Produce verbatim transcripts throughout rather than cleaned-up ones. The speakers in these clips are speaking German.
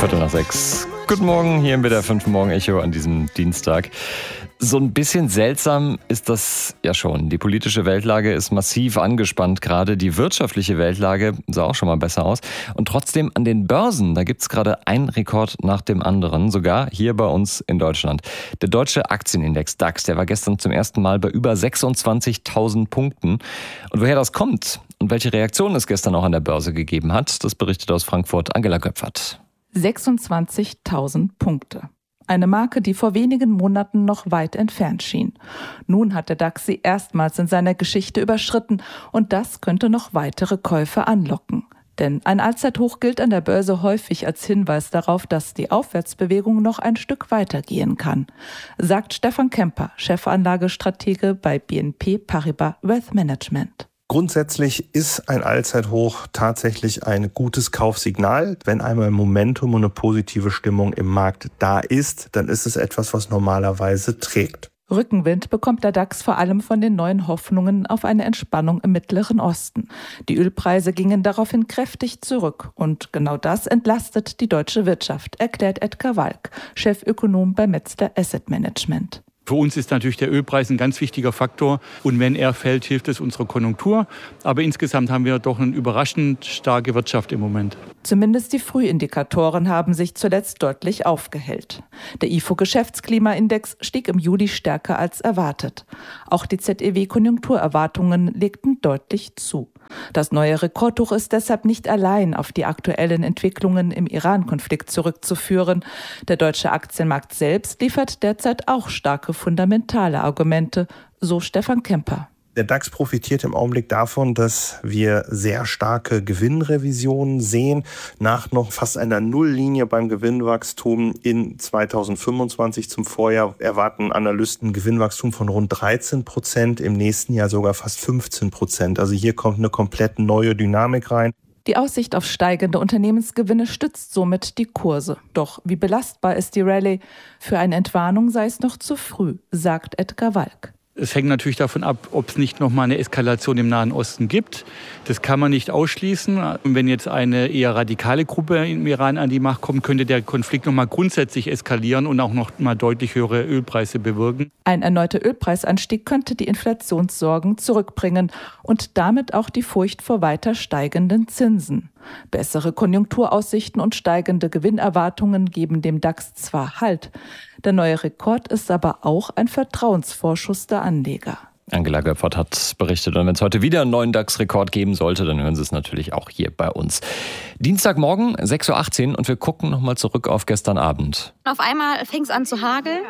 Viertel nach sechs. Guten Morgen, hier im W D R fünf Morgen Echo an diesem Dienstag. So ein bisschen seltsam ist das ja schon. Die politische Weltlage ist massiv angespannt. Gerade die wirtschaftliche Weltlage sah auch schon mal besser aus. Und trotzdem an den Börsen, da gibt's gerade einen Rekord nach dem anderen. Sogar hier bei uns in Deutschland. Der deutsche Aktienindex DAX, der war gestern zum ersten Mal bei über sechsundzwanzigtausend Punkten. Und woher das kommt und welche Reaktionen es gestern auch an der Börse gegeben hat, das berichtet aus Frankfurt Angela Göpfert. sechsundzwanzigtausend Punkte. Eine Marke, die vor wenigen Monaten noch weit entfernt schien. Nun hat der DAX sie erstmals in seiner Geschichte überschritten und das könnte noch weitere Käufe anlocken. Denn ein Allzeithoch gilt an der Börse häufig als Hinweis darauf, dass die Aufwärtsbewegung noch ein Stück weitergehen kann, sagt Stefan Kemper, Chefanlagestratege bei B N P Paribas Wealth Management. Grundsätzlich ist ein Allzeithoch tatsächlich ein gutes Kaufsignal. Wenn einmal ein Momentum und eine positive Stimmung im Markt da ist, dann ist es etwas, was normalerweise trägt. Rückenwind bekommt der DAX vor allem von den neuen Hoffnungen auf eine Entspannung im Mittleren Osten. Die Ölpreise gingen daraufhin kräftig zurück. Und genau das entlastet die deutsche Wirtschaft, erklärt Edgar Walk, Chefökonom bei Metzler Asset Management. Für uns ist natürlich der Ölpreis ein ganz wichtiger Faktor und wenn er fällt, hilft es unserer Konjunktur. Aber insgesamt haben wir doch eine überraschend starke Wirtschaft im Moment. Zumindest die Frühindikatoren haben sich zuletzt deutlich aufgehellt. Der I F O-Geschäftsklimaindex stieg im Juli stärker als erwartet. Auch die Z E W-Konjunkturerwartungen legten deutlich zu. Das neue Rekordhoch ist deshalb nicht allein auf die aktuellen Entwicklungen im Iran-Konflikt zurückzuführen. Der deutsche Aktienmarkt selbst liefert derzeit auch starke fundamentale Argumente, so Stefan Kemper. Der DAX profitiert im Augenblick davon, dass wir sehr starke Gewinnrevisionen sehen. Nach noch fast einer Nulllinie beim Gewinnwachstum in zweitausendfünfundzwanzig zum Vorjahr erwarten Analysten ein Gewinnwachstum von rund dreizehn Prozent, im nächsten Jahr sogar fast fünfzehn Prozent. Also hier kommt eine komplett neue Dynamik rein. Die Aussicht auf steigende Unternehmensgewinne stützt somit die Kurse. Doch wie belastbar ist die Rallye? Für eine Entwarnung sei es noch zu früh, sagt Edgar Walk. Es hängt natürlich davon ab, ob es nicht noch mal eine Eskalation im Nahen Osten gibt. Das kann man nicht ausschließen. Und wenn jetzt eine eher radikale Gruppe im Iran an die Macht kommt, könnte der Konflikt noch mal grundsätzlich eskalieren und auch noch mal deutlich höhere Ölpreise bewirken. Ein erneuter Ölpreisanstieg könnte die Inflationssorgen zurückbringen und damit auch die Furcht vor weiter steigenden Zinsen. Bessere Konjunkturaussichten und steigende Gewinnerwartungen geben dem DAX zwar Halt. Der neue Rekord ist aber auch ein Vertrauensvorschuss der Anleger. Angela Göpfert hat berichtet. Und wenn es heute wieder einen neuen DAX-Rekord geben sollte, dann hören Sie es natürlich auch hier bei uns. Dienstagmorgen, sechs Uhr achtzehn und wir gucken nochmal zurück auf gestern Abend. Auf einmal fing es an zu hageln.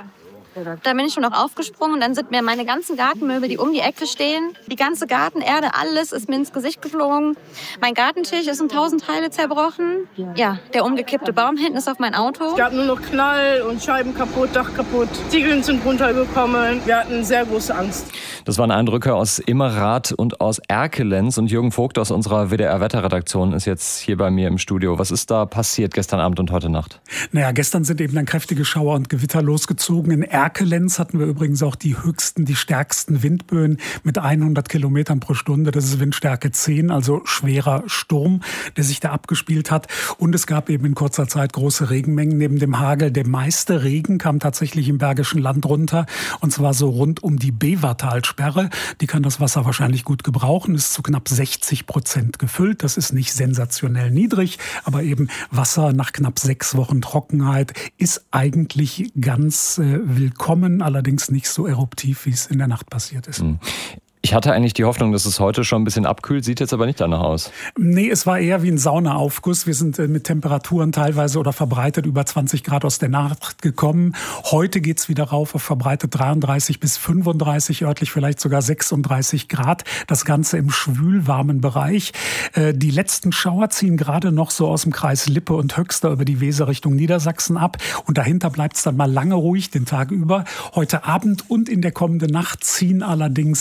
Da bin ich schon noch aufgesprungen und dann sind mir meine ganzen Gartenmöbel, die um die Ecke stehen, die ganze Gartenerde, alles ist mir ins Gesicht geflogen. Mein Gartentisch ist in tausend Teile zerbrochen. Ja, der umgekippte Baum hinten ist auf mein Auto. Es gab nur noch Knall und Scheiben kaputt, Dach kaputt. Ziegeln sind runtergekommen. Wir hatten sehr große Angst. Das waren Eindrücke aus Immerath und aus Erkelenz. Und Jürgen Vogt aus unserer W D R-Wetterredaktion ist jetzt hier bei mir im Studio. Was ist da passiert gestern Abend und heute Nacht? Naja, gestern sind eben dann kräftige Schauer und Gewitter losgezogen. In Erkelenz hatten wir übrigens auch die höchsten, die stärksten Windböen mit hundert Kilometern pro Stunde. Das ist Windstärke zehn, also schwerer Sturm, der sich da abgespielt hat. Und es gab eben in kurzer Zeit große Regenmengen neben dem Hagel. Der meiste Regen kam tatsächlich im Bergischen Land runter. Und zwar so rund um die Bevertalsperre. Die kann das Wasser wahrscheinlich gut gebrauchen. Ist zu knapp sechzig Prozent gefüllt. Das ist nicht sensationell niedrig. Aber eben Wasser nach knapp sechs Wochen Trockenheit ist eigentlich ganz äh, willkommen. Allerdings nicht so eruptiv, wie es in der Nacht passiert ist. Ich hatte eigentlich die Hoffnung, dass es heute schon ein bisschen abkühlt, sieht jetzt aber nicht danach aus. Nee, es war eher wie ein Saunaaufguss. Wir sind mit Temperaturen teilweise oder verbreitet über zwanzig Grad aus der Nacht gekommen. Heute geht's wieder rauf auf verbreitet dreiunddreißig bis fünfunddreißig, örtlich vielleicht sogar sechsunddreißig Grad. Das Ganze im schwülwarmen Bereich. Die letzten Schauer ziehen gerade noch so aus dem Kreis Lippe und Höxter über die Weser Richtung Niedersachsen ab. Und dahinter bleibt's dann mal lange ruhig den Tag über. Heute Abend und in der kommenden Nacht ziehen allerdings wieder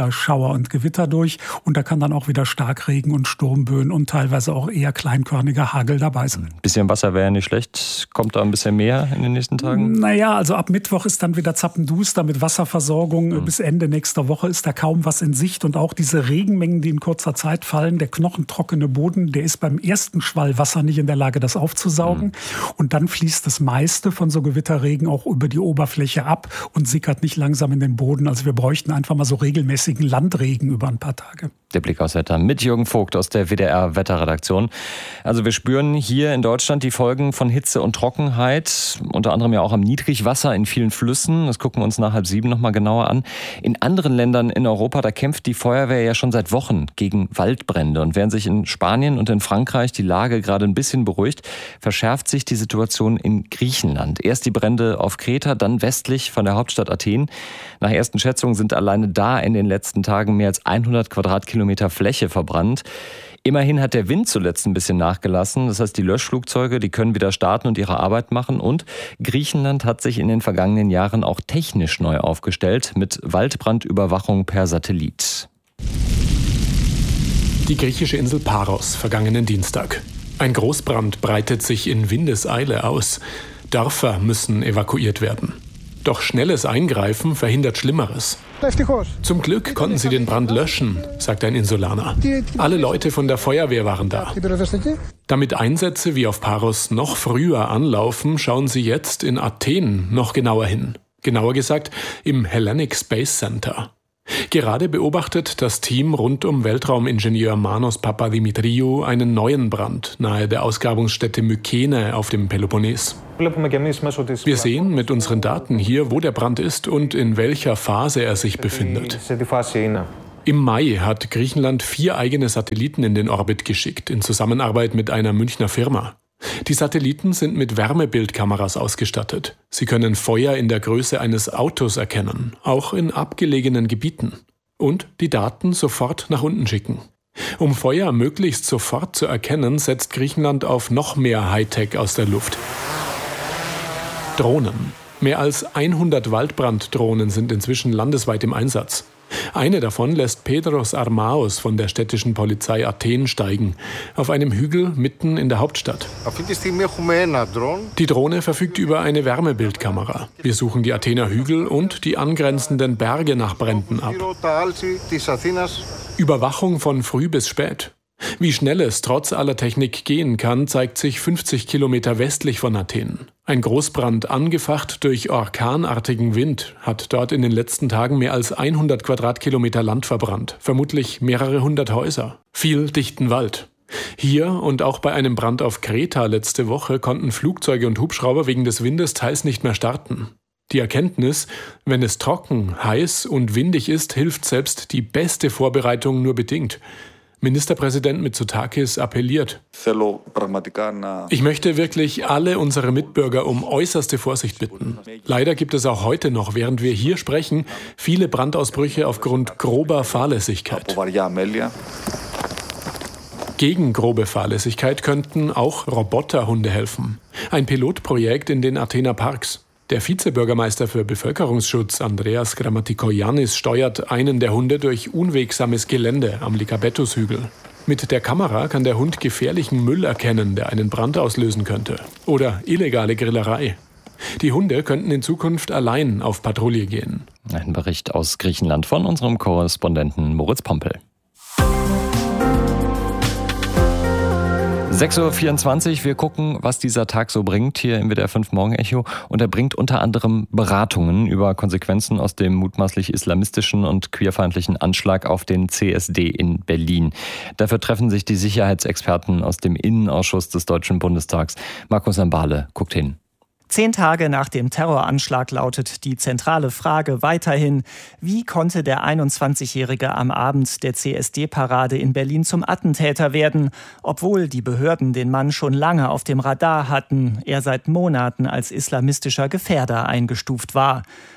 wieder Schauer und Gewitter durch und da kann dann auch wieder Starkregen und Sturmböen und teilweise auch eher kleinkörniger Hagel dabei sein. Ein bisschen Wasser wäre ja nicht schlecht. Kommt da ein bisschen mehr in den nächsten Tagen? Naja, also ab Mittwoch ist dann wieder zappenduster mit Wasserversorgung. Mhm. Bis Ende nächster Woche ist da kaum was in Sicht und auch diese Regenmengen, die in kurzer Zeit fallen, der knochentrockene Boden, der ist beim ersten Schwall Wasser nicht in der Lage, das aufzusaugen. Mhm. Und dann fließt das meiste von so Gewitterregen auch über die Oberfläche ab und sickert nicht langsam in den Boden. Also wir bräuchten einfach mal so regelmäßigen Landregen über ein paar Tage. Der Blick aufs Wetter mit Jürgen Vogt aus der W D R-Wetterredaktion. Also wir spüren hier in Deutschland die Folgen von Hitze und Trockenheit, unter anderem ja auch am Niedrigwasser in vielen Flüssen. Das gucken wir uns nach halb sieben nochmal genauer an. In anderen Ländern in Europa, da kämpft die Feuerwehr ja schon seit Wochen gegen Waldbrände. Und während sich in Spanien und in Frankreich die Lage gerade ein bisschen beruhigt, verschärft sich die Situation in Griechenland. Erst die Brände auf Kreta, dann westlich von der Hauptstadt Athen. Nach ersten Schätzungen sind alleine da in den letzten Tagen mehr als hundert Quadratkilometer Fläche verbrannt. Immerhin hat der Wind zuletzt ein bisschen nachgelassen. Das heißt, die Löschflugzeuge, die können wieder starten und ihre Arbeit machen. Und Griechenland hat sich in den vergangenen Jahren auch technisch neu aufgestellt mit Waldbrandüberwachung per Satellit. Die griechische Insel Paros, vergangenen Dienstag. Ein Großbrand breitet sich in Windeseile aus. Dörfer müssen evakuiert werden. Doch schnelles Eingreifen verhindert Schlimmeres. Zum Glück konnten sie den Brand löschen, sagt ein Insulaner. Alle Leute von der Feuerwehr waren da. Damit Einsätze wie auf Paros noch früher anlaufen, schauen sie jetzt in Athen noch genauer hin. Genauer gesagt im Hellenic Space Center. Gerade beobachtet das Team rund um Weltraumingenieur Manos Papadimitriou einen neuen Brand nahe der Ausgrabungsstätte Mykene auf dem Peloponnes. Wir sehen mit unseren Daten hier, wo der Brand ist und in welcher Phase er sich befindet. Im Mai hat Griechenland vier eigene Satelliten in den Orbit geschickt, in Zusammenarbeit mit einer Münchner Firma. Die Satelliten sind mit Wärmebildkameras ausgestattet. Sie können Feuer in der Größe eines Autos erkennen, auch in abgelegenen Gebieten. Und die Daten sofort nach unten schicken. Um Feuer möglichst sofort zu erkennen, setzt Griechenland auf noch mehr Hightech aus der Luft. Drohnen. Mehr als hundert Waldbranddrohnen sind inzwischen landesweit im Einsatz. Eine davon lässt Pedros Armaos von der städtischen Polizei Athen steigen, auf einem Hügel mitten in der Hauptstadt. Die Drohne verfügt über eine Wärmebildkamera. Wir suchen die Athener Hügel und die angrenzenden Berge nach Bränden ab. Überwachung von früh bis spät. Wie schnell es trotz aller Technik gehen kann, zeigt sich fünfzig Kilometer westlich von Athen. Ein Großbrand, angefacht durch orkanartigen Wind, hat dort in den letzten Tagen mehr als hundert Quadratkilometer Land verbrannt. Vermutlich mehrere hundert Häuser. Viel dichten Wald. Hier und auch bei einem Brand auf Kreta letzte Woche konnten Flugzeuge und Hubschrauber wegen des Windes teils nicht mehr starten. Die Erkenntnis, wenn es trocken, heiß und windig ist, hilft selbst die beste Vorbereitung nur bedingt. Ministerpräsident Mitsotakis appelliert. Ich möchte wirklich alle unsere Mitbürger um äußerste Vorsicht bitten. Leider gibt es auch heute noch, während wir hier sprechen, viele Brandausbrüche aufgrund grober Fahrlässigkeit. Gegen grobe Fahrlässigkeit könnten auch Roboterhunde helfen. Ein Pilotprojekt in den Athener Parks. Der Vizebürgermeister für Bevölkerungsschutz, Andreas Grammatikoyannis, steuert einen der Hunde durch unwegsames Gelände am Lykabetus-Hügel. Mit der Kamera kann der Hund gefährlichen Müll erkennen, der einen Brand auslösen könnte. Oder illegale Grillerei. Die Hunde könnten in Zukunft allein auf Patrouille gehen. Ein Bericht aus Griechenland von unserem Korrespondenten Moritz Pompel. sechs Uhr vierundzwanzig, wir gucken, was dieser Tag so bringt hier im W D R fünf Morgen-Echo. Und er bringt unter anderem Beratungen über Konsequenzen aus dem mutmaßlich islamistischen und queerfeindlichen Anschlag auf den C S D in Berlin. Dafür treffen sich die Sicherheitsexperten aus dem Innenausschuss des Deutschen Bundestags. Markus Sambale guckt hin. Zehn Tage nach dem Terroranschlag lautet die zentrale Frage weiterhin: Wie konnte der einundzwanzigjährige am Abend der C S D-Parade in Berlin zum Attentäter werden, obwohl die Behörden den Mann schon lange auf dem Radar hatten, er seit Monaten als islamistischer Gefährder eingestuft war?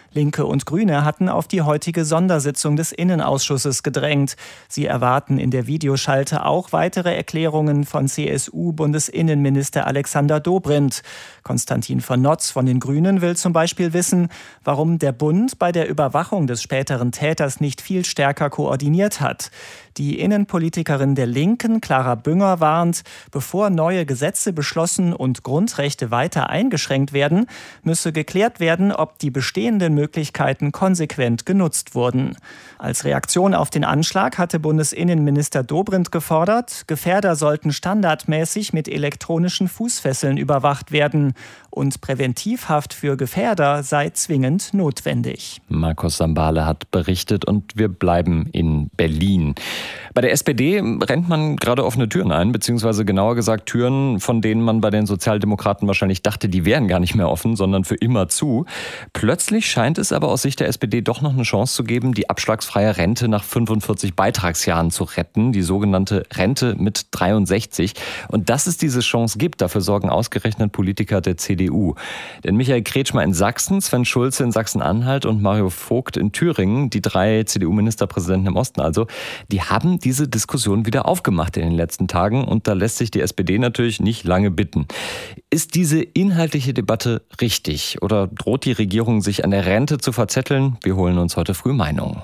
Linke und Grüne hatten auf die heutige Sondersitzung des Innenausschusses gedrängt. Sie erwarten in der Videoschalte auch weitere Erklärungen von C S U-Bundesinnenminister Alexander Dobrindt. Konstantin von Notz von den Grünen will zum Beispiel wissen, warum der Bund bei der Überwachung des späteren Täters nicht viel stärker koordiniert hat. Die Innenpolitikerin der Linken, Clara Bünger, warnt, bevor neue Gesetze beschlossen und Grundrechte weiter eingeschränkt werden, müsse geklärt werden, ob die bestehenden Möglichkeiten konsequent genutzt wurden. Als Reaktion auf den Anschlag hatte Bundesinnenminister Dobrindt gefordert, Gefährder sollten standardmäßig mit elektronischen Fußfesseln überwacht werden und Präventivhaft für Gefährder sei zwingend notwendig. Markus Sambale hat berichtet und wir bleiben in Berlin. Bei der S P D rennt man gerade offene Türen ein, beziehungsweise genauer gesagt Türen, von denen man bei den Sozialdemokraten wahrscheinlich dachte, die wären gar nicht mehr offen, sondern für immer zu. Plötzlich scheint es aber aus Sicht der S P D doch noch eine Chance zu geben, die abschlagsfreie Rente nach fünfundvierzig Beitragsjahren zu retten, die sogenannte Rente mit dreiundsechzig. Und dass es diese Chance gibt, dafür sorgen ausgerechnet Politiker der C D U. Denn Michael Kretschmer in Sachsen, Sven Schulze in Sachsen-Anhalt und Mario Vogt in Thüringen, die drei C D U-Ministerpräsidenten im Osten also, die haben diese Diskussion wieder aufgemacht in den letzten Tagen und da lässt sich die S P D natürlich nicht lange bitten. Ist diese inhaltliche Debatte richtig oder droht die Regierung sich an der Rente zu verzetteln? Wir holen uns heute früh Meinungen.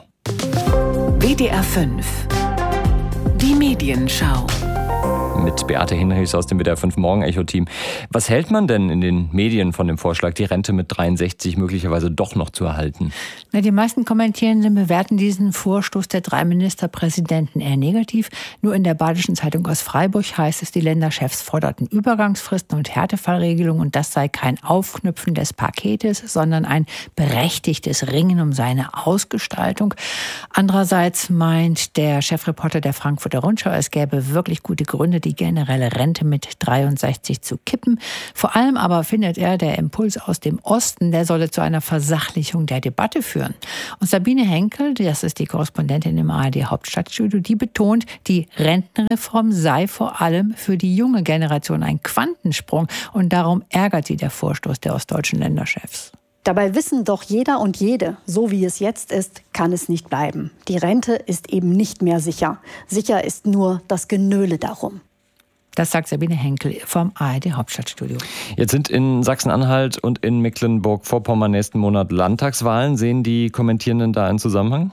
W D R fünf. Die Medienschau. Mit Beate Hinrichs aus dem W D R fünf Morgen-Echo-Team. Was hält man denn in den Medien von dem Vorschlag, die Rente mit dreiundsechzig möglicherweise doch noch zu erhalten? Na, die meisten Kommentierenden bewerten diesen Vorstoß der drei Ministerpräsidenten eher negativ. Nur in der Badischen Zeitung aus Freiburg heißt es, die Länderchefs forderten Übergangsfristen und Härtefallregelungen und das sei kein Aufknüpfen des Paketes, sondern ein berechtigtes Ringen um seine Ausgestaltung. Andererseits meint der Chefreporter der Frankfurter Rundschau, es gäbe wirklich gute Gründe, die generelle Rente mit dreiundsechzig zu kippen. Vor allem aber findet er, der Impuls aus dem Osten, der solle zu einer Versachlichung der Debatte führen. Und Sabine Henkel, das ist die Korrespondentin im A R D Hauptstadtstudio, die betont, die Rentenreform sei vor allem für die junge Generation ein Quantensprung und darum ärgert sie der Vorstoß der ostdeutschen Länderchefs. Dabei wissen doch jeder und jede, so wie es jetzt ist, kann es nicht bleiben. Die Rente ist eben nicht mehr sicher. Sicher ist nur das Genöle darum. Das sagt Sabine Henkel vom A R D Hauptstadtstudio. Jetzt sind in Sachsen-Anhalt und in Mecklenburg-Vorpommern nächsten Monat Landtagswahlen. Sehen die Kommentierenden da einen Zusammenhang?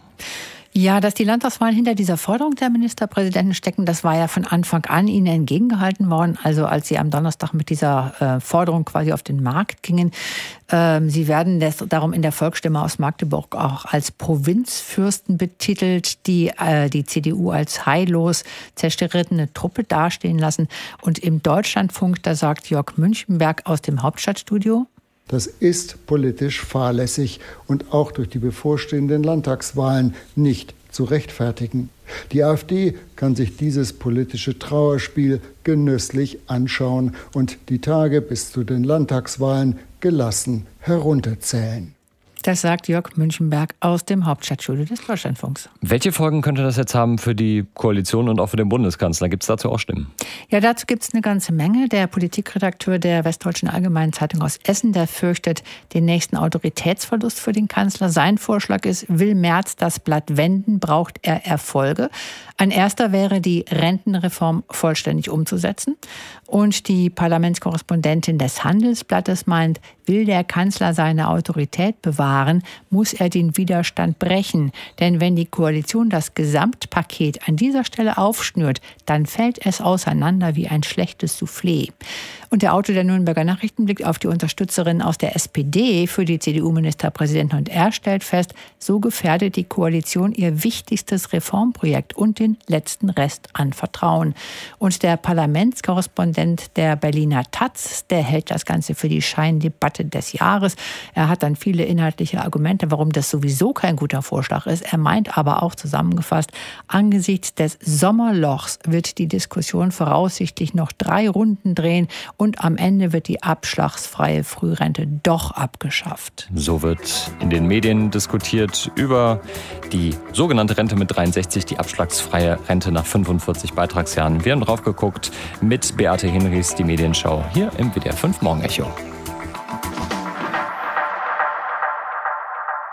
Ja, dass die Landtagswahlen hinter dieser Forderung der Ministerpräsidenten stecken, das war ja von Anfang an ihnen entgegengehalten worden. Also als sie am Donnerstag mit dieser äh, Forderung quasi auf den Markt gingen. Ähm, sie werden des, darum in der Volksstimme aus Magdeburg auch als Provinzfürsten betitelt, die äh, die C D U als heillos zerstrittene Truppe dastehen lassen. Und im Deutschlandfunk, da sagt Jörg Münchenberg aus dem Hauptstadtstudio: Das ist politisch fahrlässig und auch durch die bevorstehenden Landtagswahlen nicht zu rechtfertigen. Die AfD kann sich dieses politische Trauerspiel genüsslich anschauen und die Tage bis zu den Landtagswahlen gelassen herunterzählen. Das sagt Jörg Münchenberg aus dem Hauptstadtstudio des Deutschlandfunks. Welche Folgen könnte das jetzt haben für die Koalition und auch für den Bundeskanzler? Gibt es dazu auch Stimmen? Ja, dazu gibt es eine ganze Menge. Der Politikredakteur der Westdeutschen Allgemeinen Zeitung aus Essen, der fürchtet den nächsten Autoritätsverlust für den Kanzler. Sein Vorschlag ist, will Merz das Blatt wenden, braucht er Erfolge. Ein erster wäre, die Rentenreform vollständig umzusetzen. Und die Parlamentskorrespondentin des Handelsblattes meint, will der Kanzler seine Autorität bewahren, muss er den Widerstand brechen. Denn wenn die Koalition das Gesamtpaket an dieser Stelle aufschnürt, dann fällt es auseinander wie ein schlechtes Soufflé. Und der Autor der Nürnberger Nachrichten blickt auf die Unterstützerin aus der S P D für die C D U-Ministerpräsidenten und er stellt fest, so gefährdet die Koalition ihr wichtigstes Reformprojekt und den letzten Rest an Vertrauen. Und der Parlamentskorrespondent der Berliner Taz, der hält das Ganze für die Scheindebatte des Jahres. Er hat dann viele inhaltliche Argumente, warum das sowieso kein guter Vorschlag ist. Er meint aber auch zusammengefasst, angesichts des Sommerlochs wird die Diskussion voraussichtlich noch drei Runden drehen und am Ende wird die abschlagsfreie Frührente doch abgeschafft. So wird in den Medien diskutiert über die sogenannte Rente mit dreiundsechzig, die abschlagsfreie Rente nach fünfundvierzig Beitragsjahren. Wir haben drauf geguckt mit Beate Hinrichs, die Medienschau, hier im W D R fünf Morgen-Echo.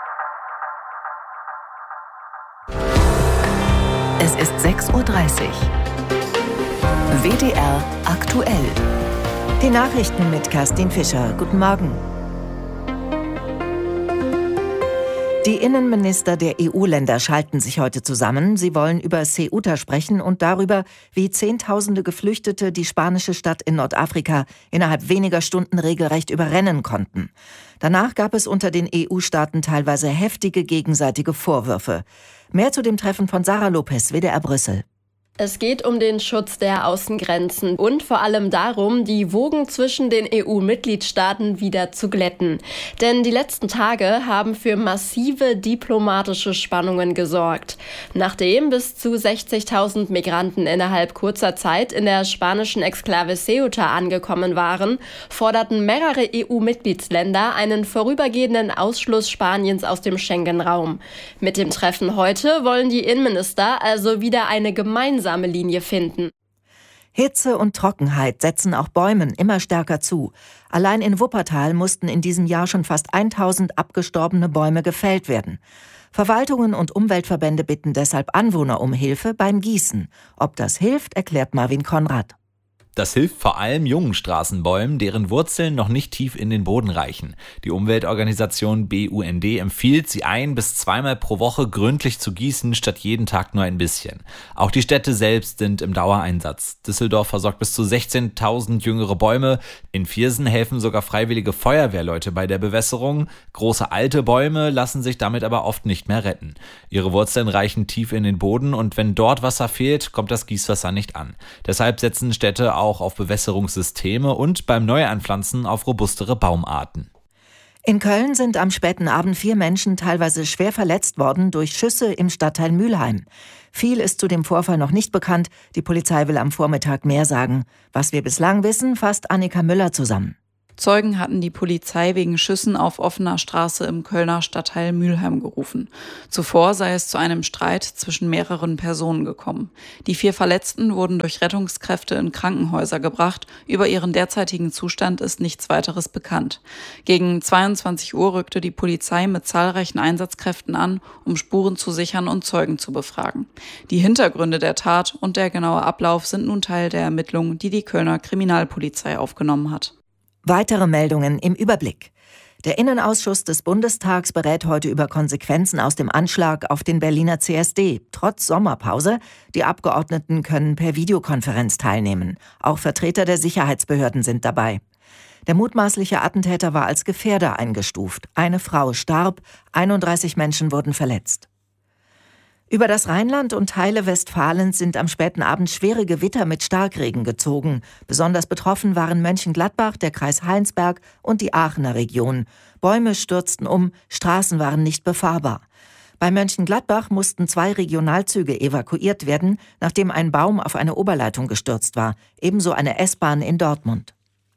dreißig. W D R aktuell. Die Nachrichten mit Kerstin Fischer. Guten Morgen. Die Innenminister der E U-Länder schalten sich heute zusammen. Sie wollen über Ceuta sprechen und darüber, wie Zehntausende Geflüchtete die spanische Stadt in Nordafrika innerhalb weniger Stunden regelrecht überrennen konnten. Danach gab es unter den E U-Staaten teilweise heftige gegenseitige Vorwürfe. Mehr zu dem Treffen von Sarah Lopez, W D R Brüssel. Es geht um den Schutz der Außengrenzen und vor allem darum, die Wogen zwischen den E U-Mitgliedstaaten wieder zu glätten. Denn die letzten Tage haben für massive diplomatische Spannungen gesorgt. Nachdem bis zu sechzigtausend Migranten innerhalb kurzer Zeit in der spanischen Exklave Ceuta angekommen waren, forderten mehrere E U-Mitgliedsländer einen vorübergehenden Ausschluss Spaniens aus dem Schengen-Raum. Mit dem Treffen heute wollen die Innenminister also wieder eine gemeinsame Linie finden. Hitze und Trockenheit setzen auch Bäumen immer stärker zu. Allein in Wuppertal mussten in diesem Jahr schon fast tausend abgestorbene Bäume gefällt werden. Verwaltungen und Umweltverbände bitten deshalb Anwohner um Hilfe beim Gießen. Ob das hilft, erklärt Marvin Konrad. Das hilft vor allem jungen Straßenbäumen, deren Wurzeln noch nicht tief in den Boden reichen. Die Umweltorganisation B U N D empfiehlt, sie ein- bis zweimal pro Woche gründlich zu gießen, statt jeden Tag nur ein bisschen. Auch die Städte selbst sind im Dauereinsatz. Düsseldorf versorgt bis zu sechzehntausend jüngere Bäume. In Viersen helfen sogar freiwillige Feuerwehrleute bei der Bewässerung. Große alte Bäume lassen sich damit aber oft nicht mehr retten. Ihre Wurzeln reichen tief in den Boden und wenn dort Wasser fehlt, kommt das Gießwasser nicht an. Deshalb setzen Städte auch auf Bewässerungssysteme und beim Neuanpflanzen auf robustere Baumarten. In Köln sind am späten Abend vier Menschen teilweise schwer verletzt worden durch Schüsse im Stadtteil Mülheim. Viel ist zu dem Vorfall noch nicht bekannt. Die Polizei will am Vormittag mehr sagen. Was wir bislang wissen, fasst Annika Müller zusammen. Zeugen hatten die Polizei wegen Schüssen auf offener Straße im Kölner Stadtteil Mülheim gerufen. Zuvor sei es zu einem Streit zwischen mehreren Personen gekommen. Die vier Verletzten wurden durch Rettungskräfte in Krankenhäuser gebracht. Über ihren derzeitigen Zustand ist nichts weiteres bekannt. Gegen zweiundzwanzig Uhr rückte die Polizei mit zahlreichen Einsatzkräften an, um Spuren zu sichern und Zeugen zu befragen. Die Hintergründe der Tat und der genaue Ablauf sind nun Teil der Ermittlungen, die die Kölner Kriminalpolizei aufgenommen hat. Weitere Meldungen im Überblick. Der Innenausschuss des Bundestags berät heute über Konsequenzen aus dem Anschlag auf den Berliner C S D. Trotz Sommerpause. Die Abgeordneten können per Videokonferenz teilnehmen. Auch Vertreter der Sicherheitsbehörden sind dabei. Der mutmaßliche Attentäter war als Gefährder eingestuft. Eine Frau starb, einunddreißig Menschen wurden verletzt. Über das Rheinland und Teile Westfalens sind am späten Abend schwere Gewitter mit Starkregen gezogen. Besonders betroffen waren Mönchengladbach, der Kreis Heinsberg und die Aachener Region. Bäume stürzten um, Straßen waren nicht befahrbar. Bei Mönchengladbach mussten zwei Regionalzüge evakuiert werden, nachdem ein Baum auf eine Oberleitung gestürzt war. Ebenso eine S-Bahn in Dortmund.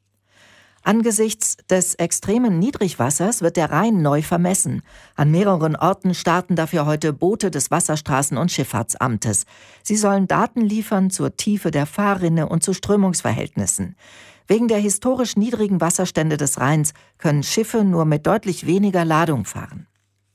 Angesichts des extremen Niedrigwassers wird der Rhein neu vermessen. An mehreren Orten starten dafür heute Boote des Wasserstraßen- und Schifffahrtsamtes. Sie sollen Daten liefern zur Tiefe der Fahrrinne und zu Strömungsverhältnissen. Wegen der historisch niedrigen Wasserstände des Rheins können Schiffe nur mit deutlich weniger Ladung fahren.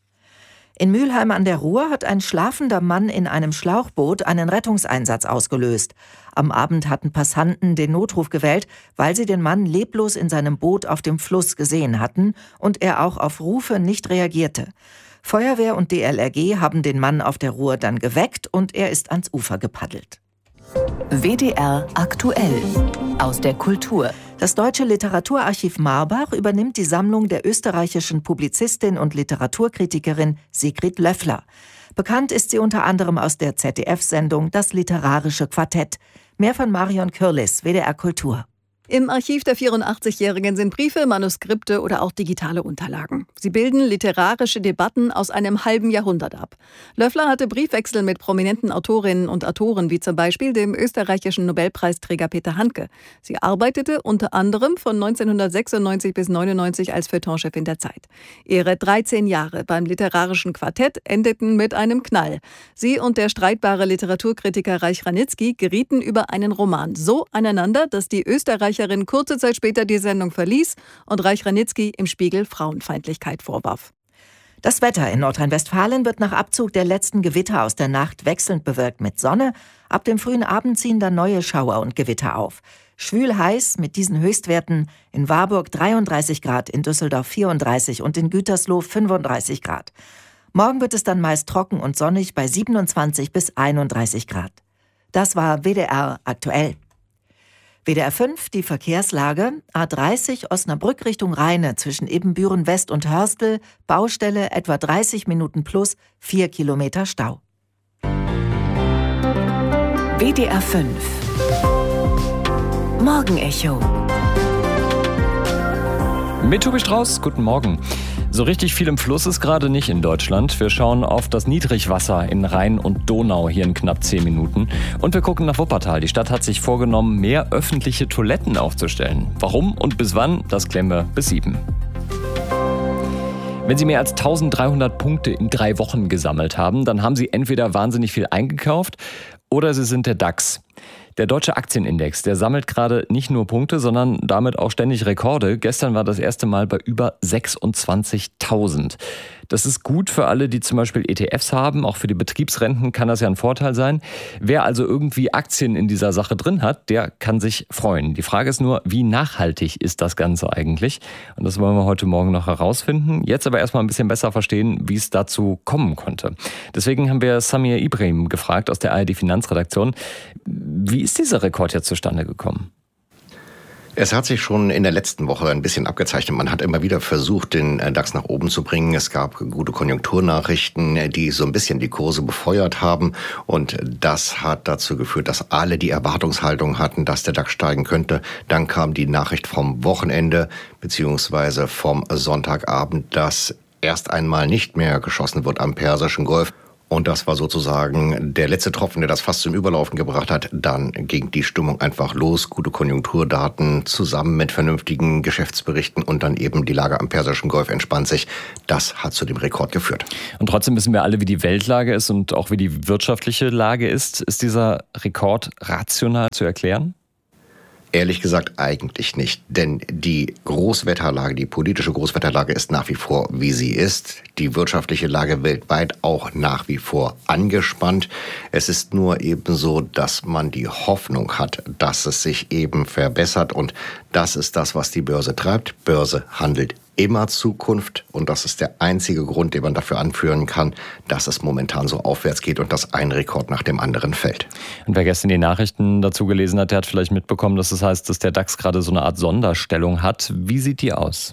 In Mülheim an der Ruhr hat ein schlafender Mann in einem Schlauchboot einen Rettungseinsatz ausgelöst. Am Abend hatten Passanten den Notruf gewählt, weil sie den Mann leblos in seinem Boot auf dem Fluss gesehen hatten und er auch auf Rufe nicht reagierte. Feuerwehr und D L R G haben den Mann auf der Ruhr dann geweckt und er ist ans Ufer gepaddelt. W D R aktuell aus der Kultur. Das Deutsche Literaturarchiv Marbach übernimmt die Sammlung der österreichischen Publizistin und Literaturkritikerin Sigrid Löffler. Bekannt ist sie unter anderem aus der Z D F-Sendung Das literarische Quartett. Mehr von Marion Kürlis, W D R Kultur. Im Archiv der vierundachtzigjährigen sind Briefe, Manuskripte oder auch digitale Unterlagen. Sie bilden literarische Debatten aus einem halben Jahrhundert ab. Löffler hatte Briefwechsel mit prominenten Autorinnen und Autoren, wie zum Beispiel dem österreichischen Nobelpreisträger Peter Handke. Sie arbeitete unter anderem von neunzehnhundertsechsundneunzig bis neunundneunzig als Feuilletonchefin der Zeit. Ihre dreizehn Jahre beim literarischen Quartett endeten mit einem Knall. Sie und der streitbare Literaturkritiker Reich Ranitzky gerieten über einen Roman so aneinander, dass die Österreicher kurze Zeit später die Sendung verließ und Reich Ranitzky im Spiegel Frauenfeindlichkeit vorwarf. Das Wetter in Nordrhein-Westfalen wird nach Abzug der letzten Gewitter aus der Nacht wechselnd bewölkt mit Sonne. Ab dem frühen Abend ziehen dann neue Schauer und Gewitter auf. Schwül heiß mit diesen Höchstwerten: in Warburg dreiunddreißig Grad, in Düsseldorf vierunddreißig und in Gütersloh fünfunddreißig Grad. Morgen wird es dann meist trocken und sonnig bei siebenundzwanzig bis einunddreißig Grad. Das war W D R aktuell. W D R fünf, die Verkehrslage: A dreißig Osnabrück Richtung Rheine zwischen Ebenbüren West und Hörstel, Baustelle etwa dreißig Minuten plus, vier Kilometer Stau. W D R fünf Morgenecho. Mit Tobi Strauß, guten Morgen. So richtig viel im Fluss ist gerade nicht in Deutschland. Wir schauen auf das Niedrigwasser in Rhein und Donau hier in knapp zehn Minuten. Und wir gucken nach Wuppertal. Die Stadt hat sich vorgenommen, mehr öffentliche Toiletten aufzustellen. Warum und bis wann, das klären wir bis sieben. Wenn Sie mehr als dreizehnhundert Punkte in drei Wochen gesammelt haben, dann haben Sie entweder wahnsinnig viel eingekauft oder Sie sind der DAX. Der deutsche Aktienindex, der sammelt gerade nicht nur Punkte, sondern damit auch ständig Rekorde. Gestern war das erste Mal bei über sechsundzwanzigtausend. Das ist gut für alle, die zum Beispiel E T Fs haben. Auch für die Betriebsrenten kann das ja ein Vorteil sein. Wer also irgendwie Aktien in dieser Sache drin hat, der kann sich freuen. Die Frage ist nur, wie nachhaltig ist das Ganze eigentlich? Und das wollen wir heute Morgen noch herausfinden. Jetzt aber erstmal ein bisschen besser verstehen, wie es dazu kommen konnte. Deswegen haben wir Samir Ibrahim gefragt aus der A R D Finanzredaktion. Wie ist dieser Rekord jetzt zustande gekommen? Es hat sich schon in der letzten Woche ein bisschen abgezeichnet. Man hat immer wieder versucht, den DAX nach oben zu bringen. Es gab gute Konjunkturnachrichten, die so ein bisschen die Kurse befeuert haben. Und das hat dazu geführt, dass alle die Erwartungshaltung hatten, dass der DAX steigen könnte. Dann kam die Nachricht vom Wochenende beziehungsweise vom Sonntagabend, dass erst einmal nicht mehr geschossen wird am Persischen Golf. Und das war sozusagen der letzte Tropfen, der das fast zum Überlaufen gebracht hat. Dann ging die Stimmung einfach los. Gute Konjunkturdaten zusammen mit vernünftigen Geschäftsberichten und dann eben die Lage am Persischen Golf entspannt sich. Das hat zu dem Rekord geführt. Und trotzdem wissen wir alle, wie die Weltlage ist und auch wie die wirtschaftliche Lage ist. Ist dieser Rekord rational zu erklären? Ehrlich gesagt eigentlich nicht, denn die Großwetterlage, die politische Großwetterlage ist nach wie vor, wie sie ist. Die wirtschaftliche Lage weltweit auch nach wie vor angespannt. Es ist nur eben so, dass man die Hoffnung hat, dass es sich eben verbessert und das ist das, was die Börse treibt. Börse handelt immer Zukunft und das ist der einzige Grund, den man dafür anführen kann, dass es momentan so aufwärts geht und dass ein Rekord nach dem anderen fällt. Und wer gestern die Nachrichten dazu gelesen hat, der hat vielleicht mitbekommen, dass es heißt, dass der DAX gerade so eine Art Sonderstellung hat. Wie sieht die aus?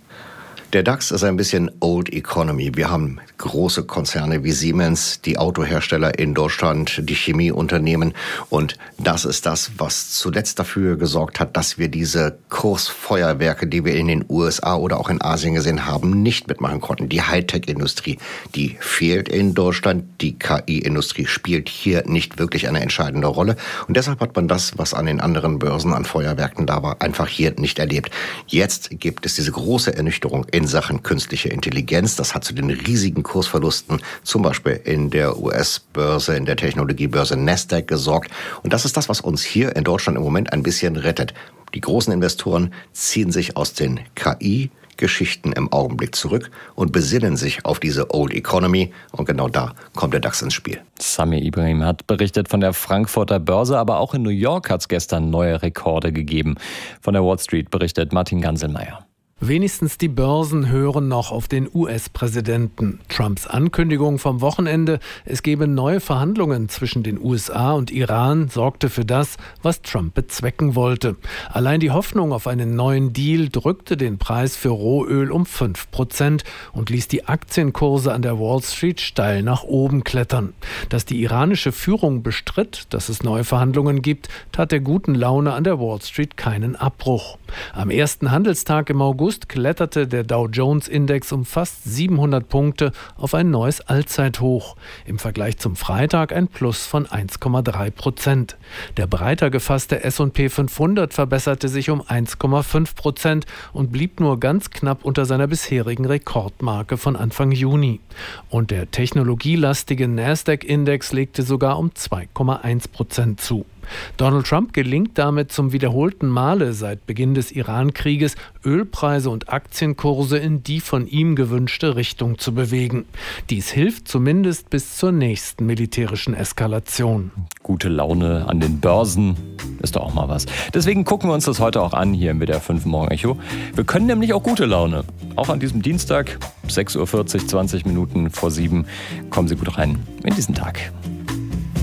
Der DAX ist ein bisschen Old Economy. Wir haben große Konzerne wie Siemens, die Autohersteller in Deutschland, die Chemieunternehmen. Und das ist das, was zuletzt dafür gesorgt hat, dass wir diese Kursfeuerwerke, die wir in den U S A oder auch in Asien gesehen haben, nicht mitmachen konnten. Die Hightech-Industrie, die fehlt in Deutschland. Die K I-Industrie spielt hier nicht wirklich eine entscheidende Rolle. Und deshalb hat man das, was an den anderen Börsen an Feuerwerken da war, einfach hier nicht erlebt. Jetzt gibt es diese große Ernüchterung in Sachen künstliche Intelligenz. Das hat zu den riesigen Kursverlusten, zum Beispiel in der U S-Börse, in der Technologiebörse Nasdaq gesorgt. Und das ist das, was uns hier in Deutschland im Moment ein bisschen rettet. Die großen Investoren ziehen sich aus den K I-Geschichten im Augenblick zurück und besinnen sich auf diese Old Economy. Und genau da kommt der DAX ins Spiel. Samir Ibrahim hat berichtet von der Frankfurter Börse, aber auch in New York hat es gestern neue Rekorde gegeben. Von der Wall Street berichtet Martin Ganselmeier. Wenigstens die Börsen hören noch auf den U S-Präsidenten. Trumps Ankündigung vom Wochenende, es gebe neue Verhandlungen zwischen den U S A und Iran, sorgte für das, was Trump bezwecken wollte. Allein die Hoffnung auf einen neuen Deal drückte den Preis für Rohöl um fünf Prozent und ließ die Aktienkurse an der Wall Street steil nach oben klettern. Dass die iranische Führung bestritt, dass es neue Verhandlungen gibt, tat der guten Laune an der Wall Street keinen Abbruch. Am ersten Handelstag im August kletterte der Dow-Jones-Index um fast siebenhundert Punkte auf ein neues Allzeithoch. Im Vergleich zum Freitag ein Plus von eins Komma drei Prozent. Der breiter gefasste S und P fünfhundert verbesserte sich um eins Komma fünf Prozent und blieb nur ganz knapp unter seiner bisherigen Rekordmarke von Anfang Juni. Und der technologielastige Nasdaq-Index legte sogar um zwei Komma eins Prozent zu. Donald Trump gelingt damit zum wiederholten Male seit Beginn des Iran-Krieges, Ölpreise und Aktienkurse in die von ihm gewünschte Richtung zu bewegen. Dies hilft zumindest bis zur nächsten militärischen Eskalation. Gute Laune an den Börsen ist doch auch mal was. Deswegen gucken wir uns das heute auch an hier im W D R fünf Morgen Echo. Wir können nämlich auch gute Laune. Auch an diesem Dienstag, sechs Uhr vierzig, zwanzig Minuten vor sieben. Kommen Sie gut rein in diesen Tag.